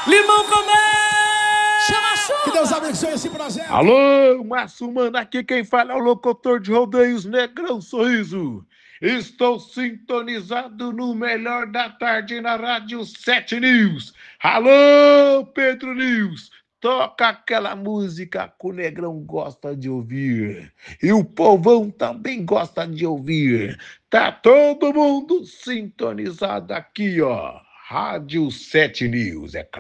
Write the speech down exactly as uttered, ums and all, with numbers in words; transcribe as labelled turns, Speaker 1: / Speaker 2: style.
Speaker 1: Limão com mel!
Speaker 2: Chama a chuva!
Speaker 3: Que Deus abençoe esse projeto.
Speaker 4: Alô, Márcio Mano, aqui quem fala é o locutor de rodeios Negrão Sorriso. Estou sintonizado no melhor da tarde na Rádio sete News. Alô, Pedro News, toca aquela música que o Negrão gosta de ouvir. E o povão também gosta de ouvir. Tá todo mundo sintonizado aqui, ó. Rádio sete News, é claro.